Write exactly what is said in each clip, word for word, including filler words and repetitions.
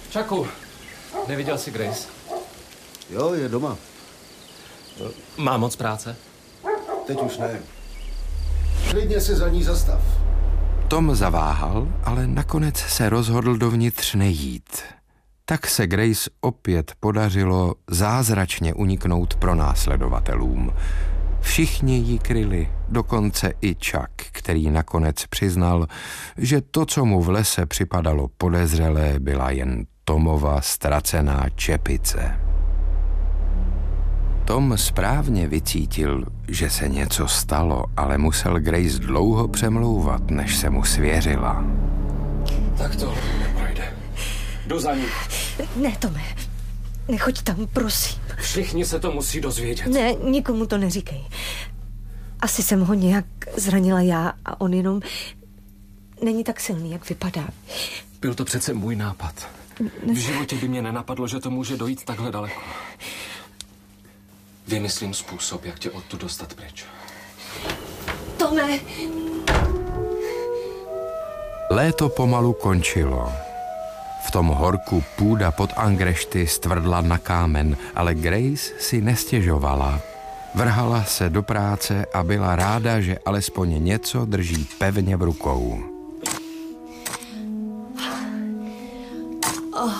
Čaku, neviděl jsi Grace? Jo, je doma. Má moc práce? Teď už ne. Klidně se za ní zastav. Tom zaváhal, ale nakonec se rozhodl dovnitř nejít. Tak se Grace opět podařilo zázračně uniknout pronásledovatelům. Všichni ji kryli, dokonce i Chuck, který nakonec přiznal, že to, co mu v lese připadalo podezřelé, byla jen Tomova ztracená čepice. Tom správně vycítil, že se něco stalo, ale musel Grace dlouho přemlouvat, než se mu svěřila. Tak tohle neprojde. Jdu za ním. Ne, Tome. Nechoď tam, prosím. Všichni se to musí dozvědět. Ne, nikomu to neříkej. Asi jsem ho nějak zranila já a on jenom není tak silný, jak vypadá. Byl to přece můj nápad. V životě by mě nenapadlo, že to může dojít takhle daleko. Vymyslím způsob, jak tě odtud dostat pryč. Tome! Léto pomalu končilo. V tom horku půda pod angrešty stvrdla na kámen, ale Grace si nestěžovala. Vrhala se do práce a byla ráda, že alespoň něco drží pevně v rukou. Oh.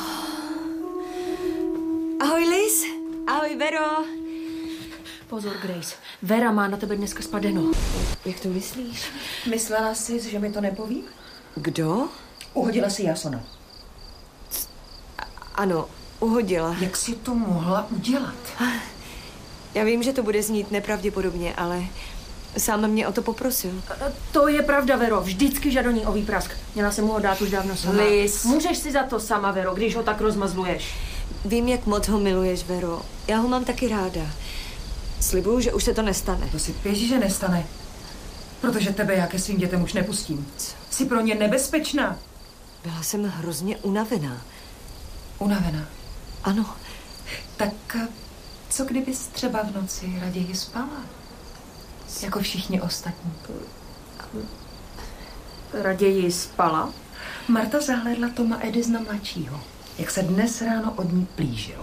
Ahoj, Liz. Ahoj, Vero. Pozor, Grace. Vera má na tebe dneska spadeno. Jak to myslíš? Myslela jsi, že mi to nepoví? Kdo? Uhodila si Jasona. Ano, uhodila. Jak jsi to mohla udělat? Já vím, že to bude znít nepravděpodobně, ale sám mě o to poprosil. To je pravda, Vero. Vždycky žadoní o výprask. Měla jsem mu ho dát už dávno sama. Liz. Můžeš si za to sama, Vero, když ho tak rozmazluješ. Vím, jak moc ho miluješ, Vero. Já ho mám taky ráda. Slibuju, že už se to nestane. To si pěš, že nestane. Protože tebe já ke svým dětem už nepustím. Jsi pro ně nebezpečná. Byla jsem hrozně unavená. Unavená? Ano. Tak co kdybys třeba v noci raději spala? Jako všichni ostatní. Raději spala? Marta zahlédla Toma Edisona mladšího, jak se dnes ráno od ní plížil.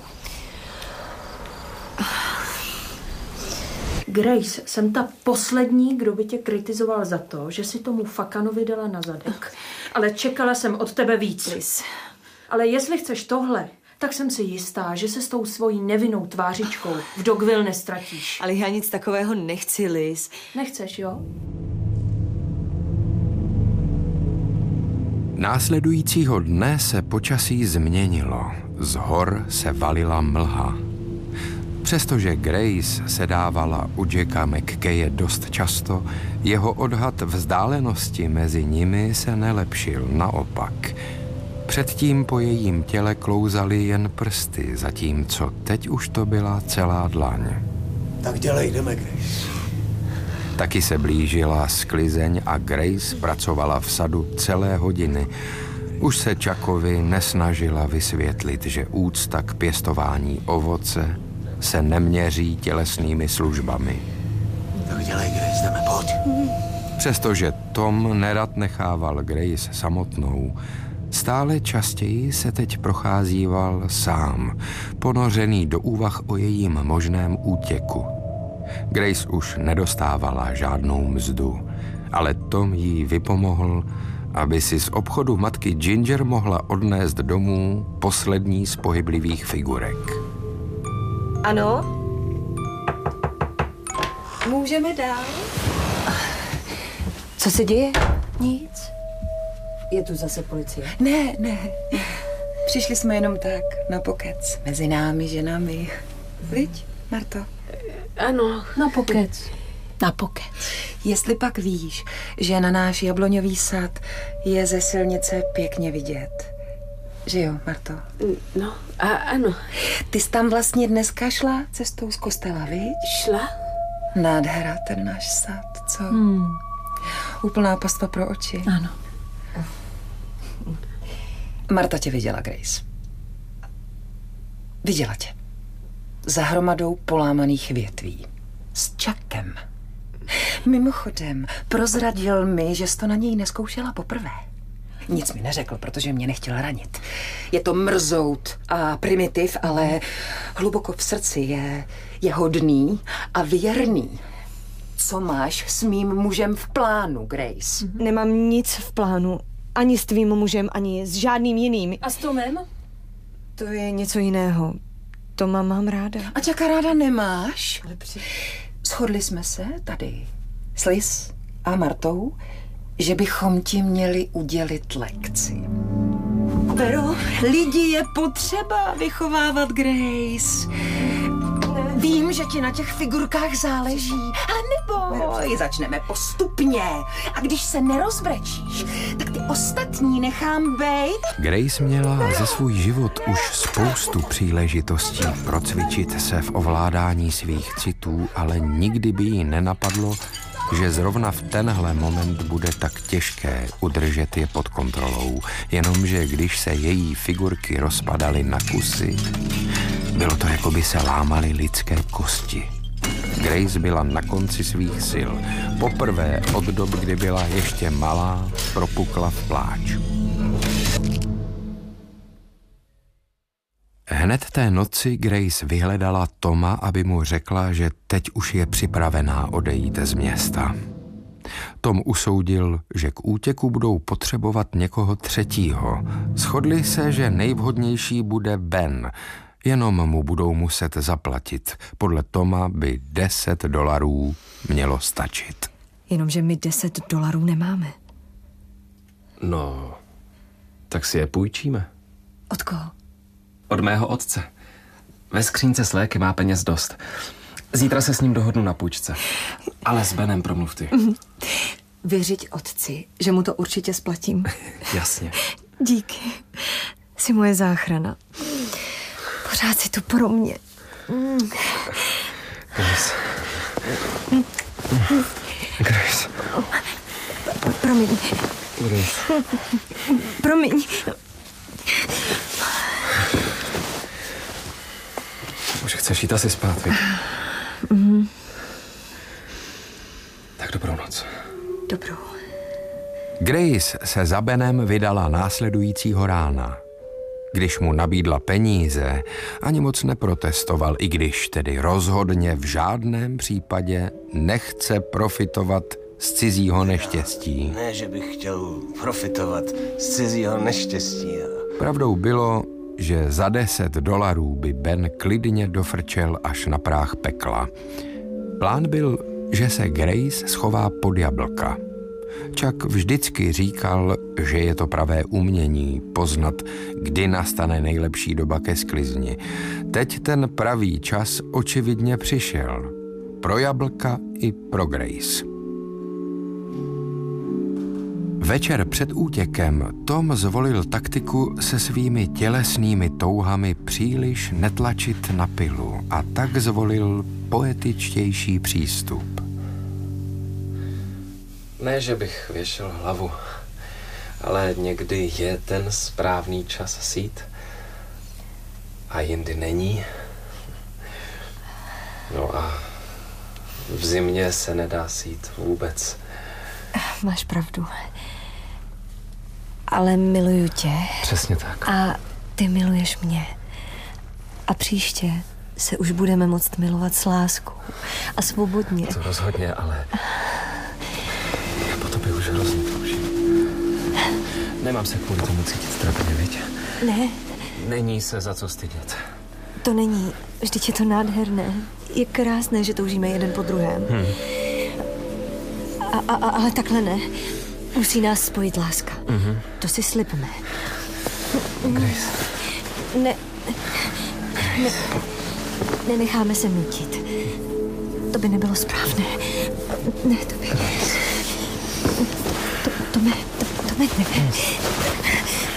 Grace, jsem ta poslední, kdo by tě kritizoval za to, že si tomu Fakanovi dala na zadek. Ale čekala jsem od tebe víc. Liz. Ale jestli chceš tohle, tak jsem si jistá, že se s tou svojí nevinnou tvářičkou v Dogville nestratíš. Ale já nic takového nechci, Liz. Nechceš, jo? Následujícího dne se počasí změnilo. Z hor se valila mlha. Přestože Grace sedávala u Jacka McKaye dost často, jeho odhad vzdálenosti mezi nimi se nelepšil, naopak. Předtím po jejím těle klouzaly jen prsty, zatímco teď už to byla celá dlaň. Tak dělej, jdeme, Grace. Taky se blížila sklizeň a Grace pracovala v sadu celé hodiny. Už se Chuckovi nesnažila vysvětlit, že úcta k pěstování ovoce se neměří tělesnými službami. Tak dělej, Grace, jdeme, pojď. Přestože Tom nerad nechával Grace samotnou, stále častěji se teď procházíval sám, ponořený do úvah o jejím možném útěku. Grace už nedostávala žádnou mzdu, ale Tom jí vypomohl, aby si z obchodu matky Ginger mohla odnést domů poslední z pohyblivých figurek. Ano? Můžeme dál? Co se děje? Nic. Je tu zase policie. Ne, ne. Přišli jsme jenom tak, na pokec. Mezi námi, ženami. Viď, Marto? Ano, na pokec. Na pokec. Jestli pak víš, že na náš jabloňový sad je ze silnice pěkně vidět. Že jo, Marto? No, a ano. Ty jsi tam vlastně dneska šla cestou z kostela, viď? Šla? Nádhera, ten náš sad, co? Hmm. Úplná pastva pro oči. Ano. Marta tě viděla, Grace. Viděla tě. Za hromadou polámaných větví. S Chuckem. Mimochodem, prozradil mi, že jsi to na něj neskoušela poprvé. Nic mi neřekl, protože mě nechtěl ranit. Je to mrzout a primitiv, ale hluboko v srdci je, je hodný a věrný. Co máš s mým mužem v plánu, Grace? Nemám nic v plánu. Ani s tvým mužem, ani s žádným jiným. A s Tomem? To je něco jiného. Toma mám ráda. A čaká ráda nemáš? Shodli jsme se tady s Liz a Martou, že bychom ti měli udělit lekci. Vero, lidi je potřeba vychovávat, Grace. Vím, že ti na těch figurkách záleží, ale neboj, začneme postupně. A když se nerozbrečíš, tak ty ostatní nechám bejt. Grace měla za svůj život už spoustu příležitostí procvičit se v ovládání svých citů, ale nikdy by jí nenapadlo, že zrovna v tenhle moment bude tak těžké udržet je pod kontrolou, jenomže když se její figurky rozpadaly na kusy, bylo to, jako by se lámaly lidské kosti. Grace byla na konci svých sil. Poprvé od dob, kdy byla ještě malá, propukla v pláč. Hned té noci Grace vyhledala Toma, aby mu řekla, že teď už je připravená odejít z města. Tom usoudil, že k útěku budou potřebovat někoho třetího. Shodli se, že nejvhodnější bude Ben, jenom mu budou muset zaplatit. Podle Toma by deset dolarů mělo stačit. Jenomže my deset dolarů nemáme. No, tak si je půjčíme. Od koho? Od mého otce. Ve skřínce s léky má peněz dost. Zítra se s ním dohodnu na půjčce. Ale s Benem promluv ty. Vyřiď otci, že mu to určitě splatím. Jasně. Díky. Jsi moje záchrana. Pořád si tu pro mě. Grace. Grace. Promiň. Grace. Promiň. Už chceš jít asi spát, víš? Mm. Tak dobrou noc. Dobrou. Grace se za Benem vydala následujícího rána. Když mu nabídla peníze, ani moc neprotestoval, i když tedy rozhodně v žádném případě nechce profitovat z cizího neštěstí. Ne, že bych chtěl profitovat z cizího neštěstí. Pravdou bylo, že za deset dolarů by Ben klidně dofrčel až na práh pekla. Plán byl, že se Grace schová pod jablka. Chuck vždycky říkal, že je to pravé umění poznat, kdy nastane nejlepší doba ke sklizni. Teď ten pravý čas očividně přišel. Pro jablka i pro Grace. Večer před útěkem Tom zvolil taktiku se svými tělesnými touhami příliš netlačit na pilu a tak zvolil poetičtější přístup. Ne, že bych věšel hlavu, ale někdy je ten správný čas sít a jindy není. No a v zimě se nedá sít vůbec. Máš pravdu. Ale miluju tě. Přesně tak. A ty miluješ mě. A příště se už budeme moct milovat s láskou a svobodně. To rozhodně, ale já po tobě už hrozně toužím. Nemám se kvůli tomu cítit trapně, viď? Ne. Není se za co stydět. To není. Vždyť je to nádherné. Je krásné, že toužíme jeden po druhém. Hmm. A, a, a, ale takhle ne. Musí nás spojit láska. Mm-hmm. To si slibme. Grace. Ne, ne. Nenecháme se nutit. To by nebylo správné. Ne, to by... To, to, me, to, to me, ne.